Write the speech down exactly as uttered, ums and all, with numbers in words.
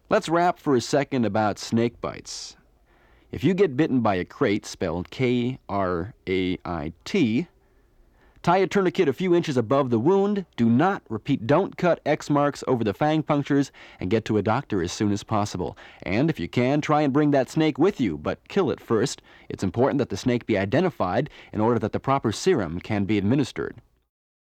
Let's rap for a second about snake bites. If you get bitten by a krait, spelled K R A I T, tie a tourniquet a few inches above the wound. Do not, repeat, don't cut X marks over the fang punctures, and get to a doctor as soon as possible. And if you can, try and bring that snake with you, but kill it first. It's important that the snake be identified in order that the proper serum can be administered.